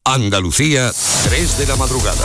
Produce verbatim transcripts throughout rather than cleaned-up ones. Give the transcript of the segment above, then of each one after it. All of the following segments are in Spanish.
Andalucía, tres de la madrugada.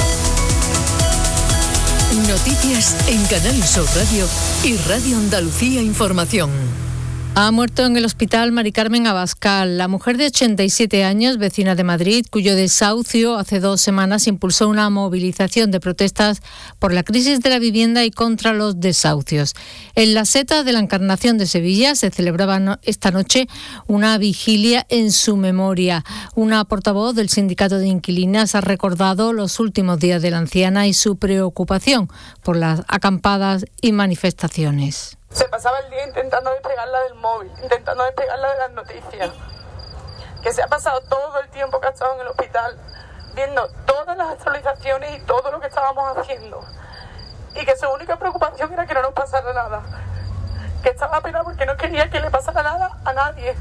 Noticias en Canal Sur Radio y Radio Andalucía Información. Ha muerto en el hospital Mari Carmen Abascal, la mujer de ochenta y siete años, vecina de Madrid, cuyo desahucio hace dos semanas impulsó una movilización de protestas por la crisis de la vivienda y contra los desahucios. En la Seta de la Encarnación de Sevilla se celebraba esta noche una vigilia en su memoria. Una portavoz del Sindicato de Inquilinas ha recordado los últimos días de la anciana y su preocupación por las acampadas y manifestaciones. Se pasaba el día intentando despegarla del móvil, intentando despegarla de las noticias. Que se ha pasado todo el tiempo que ha estado en el hospital, viendo todas las actualizaciones y todo lo que estábamos haciendo. Y que su única preocupación era que no nos pasara nada. Que estaba apenada porque no quería que le pasara nada a nadie.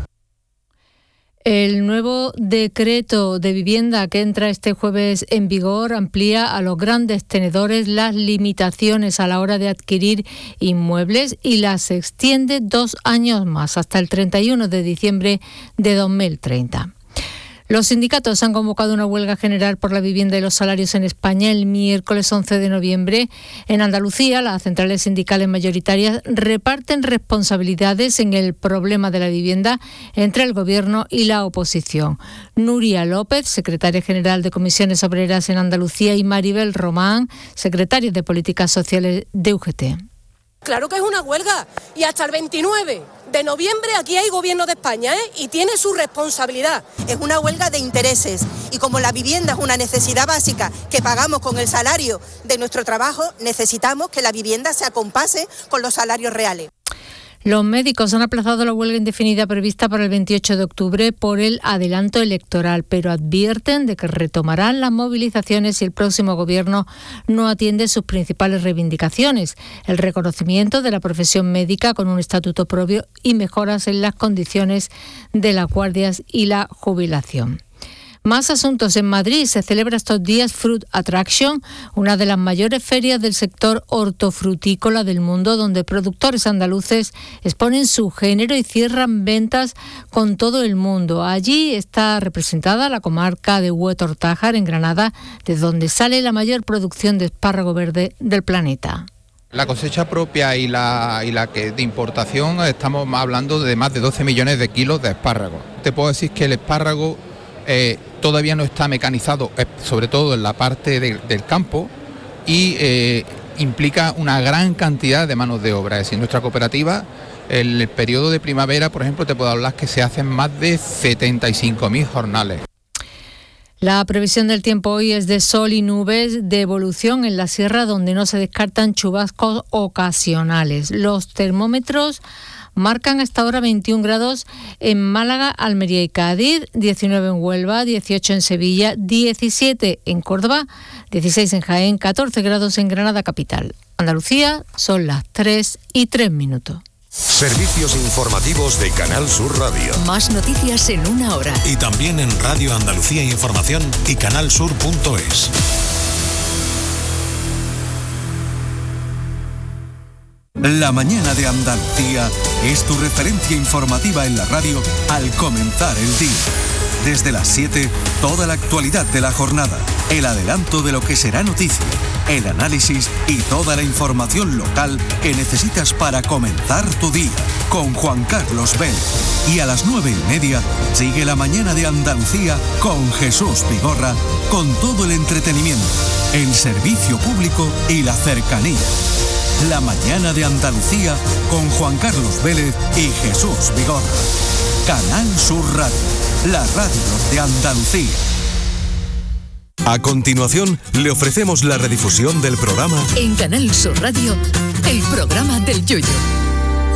El nuevo decreto de vivienda que entra este jueves en vigor amplía a los grandes tenedores las limitaciones a la hora de adquirir inmuebles y las extiende dos años más, hasta el treinta y uno de diciembre de dos mil treinta. Los sindicatos han convocado una huelga general por la vivienda y los salarios en España el miércoles once de noviembre. En Andalucía, las centrales sindicales mayoritarias reparten responsabilidades en el problema de la vivienda entre el Gobierno y la oposición. Nuria López, secretaria general de Comisiones Obreras en Andalucía, y Maribel Román, secretaria de Políticas Sociales de U G T. Claro que es una huelga, y hasta el veintinueve de noviembre aquí hay Gobierno de España, ¿eh? Y tiene su responsabilidad. Es una huelga de intereses, y como la vivienda es una necesidad básica que pagamos con el salario de nuestro trabajo, necesitamos que la vivienda se acompase con los salarios reales. Los médicos han aplazado la huelga indefinida prevista para el veintiocho de octubre por el adelanto electoral, pero advierten de que retomarán las movilizaciones si el próximo Gobierno no atiende sus principales reivindicaciones: el reconocimiento de la profesión médica con un estatuto propio y mejoras en las condiciones de las guardias y la jubilación. Más asuntos. En Madrid se celebra estos días Fruit Attraction, una de las mayores ferias del sector hortofrutícola del mundo, donde productores andaluces exponen su género y cierran ventas con todo el mundo. Allí está representada la comarca de Huetortájar, en Granada, de donde sale la mayor producción de espárrago verde del planeta. La cosecha propia y la, y la que de importación, estamos hablando de más de doce millones de kilos de espárrago. Te puedo decir que el espárrago Eh, todavía no está mecanizado, eh, sobre todo en la parte de, del campo, y eh, implica una gran cantidad de manos de obra. Es decir, nuestra cooperativa, en el periodo de primavera, por ejemplo, te puedo hablar que se hacen más de setenta y cinco mil jornales. La previsión del tiempo hoy es de sol y nubes, de evolución en la sierra, donde no se descartan chubascos ocasionales. Los termómetros marcan hasta ahora veintiún grados en Málaga, Almería y Cádiz, diecinueve en Huelva, dieciocho en Sevilla, diecisiete en Córdoba, dieciséis en Jaén, catorce grados en Granada capital. Andalucía, son las tres y tres minutos. Servicios informativos de Canal Sur Radio. Más noticias en una hora. Y también en Radio Andalucía Información y canalsur punto es. La mañana de Andalucía es tu referencia informativa en la radio al comenzar el día. Desde las siete, toda la actualidad de la jornada, el adelanto de lo que será noticia, el análisis y toda la información local que necesitas para comenzar tu día, con Juan Carlos Vélez. Y a las nueve y media, sigue la mañana de Andalucía con Jesús Vigorra, con todo el entretenimiento, el servicio público y la cercanía. La mañana de Andalucía con Juan Carlos Vélez y Jesús Vigorra. Canal Sur Radio, la radio de Andalucía. A continuación, le ofrecemos la redifusión del programa En Canal Sur Radio, el programa del Yoyo.